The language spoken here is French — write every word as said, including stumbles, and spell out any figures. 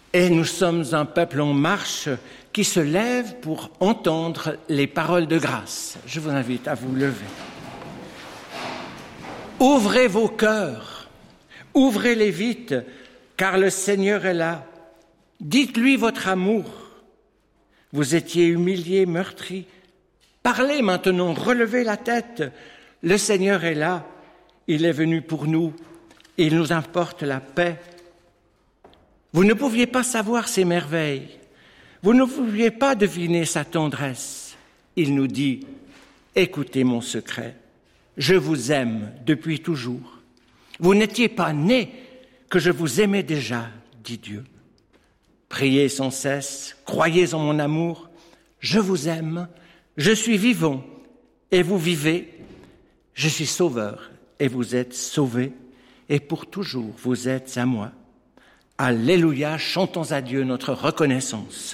Et nous sommes un peuple en marche qui se lève pour entendre les paroles de grâce. Je vous invite à vous lever. Ouvrez vos cœurs, ouvrez-les vite, car le Seigneur est là. Dites-lui votre amour. Vous étiez humiliés, meurtris. Parlez maintenant, relevez la tête. Le Seigneur est là. Il est venu pour nous. Il nous apporte la paix. Vous ne pouviez pas savoir ses merveilles. Vous ne pouviez pas deviner sa tendresse. Il nous dit, écoutez mon secret. Je vous aime depuis toujours. Vous n'étiez pas nés que je vous aimais déjà, dit Dieu. Priez sans cesse, croyez en mon amour. Je vous aime, je suis vivant et vous vivez. Je suis sauveur et vous êtes sauvés. Et pour toujours, vous êtes à moi. Alléluia, chantons à Dieu notre reconnaissance.